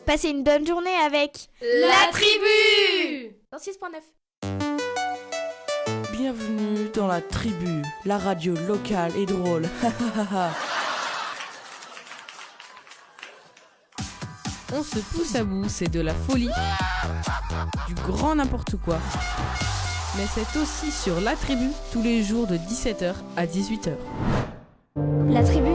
Passez une bonne journée avec La Tribu dans 6.9. Bienvenue dans La Tribu, la radio locale et drôle. On se pousse à bout, c'est de la folie, du grand n'importe quoi. Mais c'est aussi sur La Tribu, tous les jours de 17h à 18h. La Tribu,